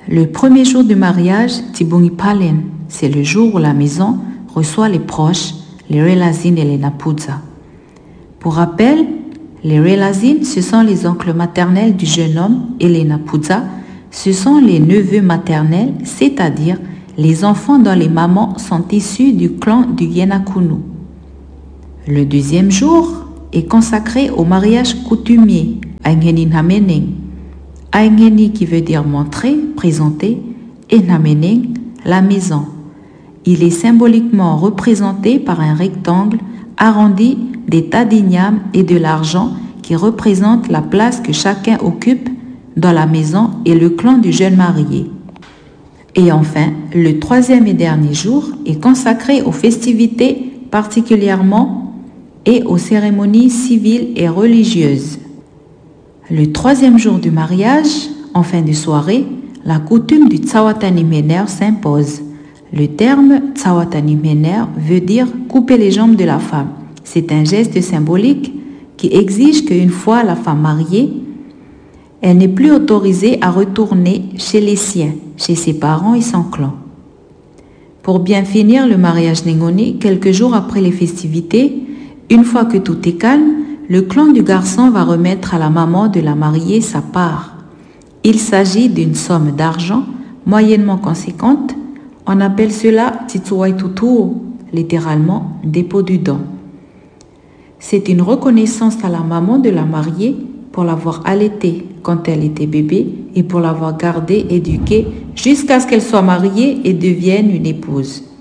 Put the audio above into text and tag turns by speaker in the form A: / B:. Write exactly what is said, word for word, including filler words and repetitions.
A: Le premier jour du mariage, Tibungi Palen, c'est le jour où la maison reçoit les proches, les relazines et les napudza. Pour rappel, les relazines, ce sont les oncles maternels du jeune homme et les napudza, ce sont les neveux maternels, c'est-à-dire les enfants dont les mamans sont issus du clan du Yenakunu. Le deuxième jour est consacré au mariage coutumier, Aingeni Nameneng. Aingeni qui veut dire montrer, présenter, et Nameneng, la maison. Il est symboliquement représenté par un rectangle arrondi des tas d'igname et de l'argent qui représente la place que chacun occupe dans la maison et le clan du jeune marié. Et enfin, le troisième et dernier jour est consacré aux festivités particulièrement et aux cérémonies civiles et religieuses. Le troisième jour du mariage, en fin de soirée, la coutume du Tsawatani Mener s'impose. Le terme Tsawatani Mener veut dire couper les jambes de la femme. C'est un geste symbolique qui exige qu'une fois la femme mariée, elle n'est plus autorisée à retourner chez les siens, chez ses parents et son clan. Pour bien finir le mariage Nengoni, quelques jours après les festivités, une fois que tout est calme, le clan du garçon va remettre à la maman de la mariée sa part. Il s'agit d'une somme d'argent moyennement conséquente. On appelle cela Titsuwai Tutu, littéralement dépôt du don. C'est une reconnaissance à la maman de la mariée pour l'avoir allaitée quand elle était bébé et pour l'avoir gardée, éduquée jusqu'à ce qu'elle soit mariée et devienne une épouse.